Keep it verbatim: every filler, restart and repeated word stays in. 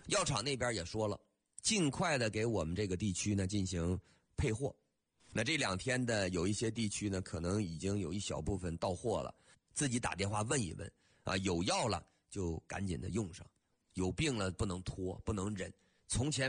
药厂那边也说了，尽快的给我们这个地区呢进行配货。那这两天的有一些地区呢，可能已经有一小部分到货了，自己打电话问一问啊，有药了就赶紧的用上，有病了不能拖，不能忍。从前